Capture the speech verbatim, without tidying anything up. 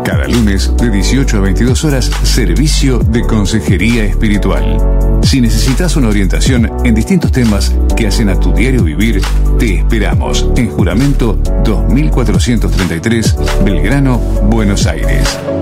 Cada lunes de dieciocho a veintidós horas, servicio de consejería espiritual. Si necesitas una orientación en distintos temas que hacen a tu diario vivir, te esperamos en Juramento dos mil cuatrocientos treinta y tres, Belgrano, Buenos Aires.